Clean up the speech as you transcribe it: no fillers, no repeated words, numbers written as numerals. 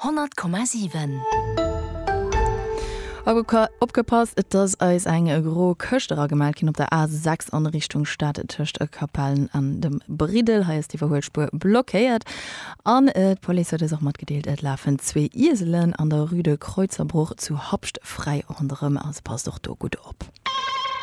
100,7. Opgepasst dats eis eng gro Köchterer gemelkin op der A6 an Richtung Stadtcht Kapellen an dem Bridel heist die Verholspur blockéiert an Poli auch mat gedeelt et lafen 2 Iselen an der Rüde Kreuzerbruch zu Hopst frei anderem as pass doch do gut op.